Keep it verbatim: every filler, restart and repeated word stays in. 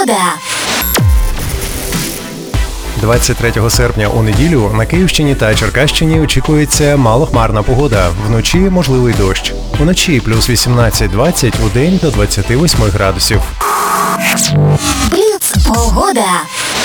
погода. двадцять третього серпня у неділю на Київщині та Черкащині очікується малохмарна погода. Вночі можливий дощ. Уночі плюс вісімнадцять двадцять, удень до двадцяти восьми градусів. Бліц погода.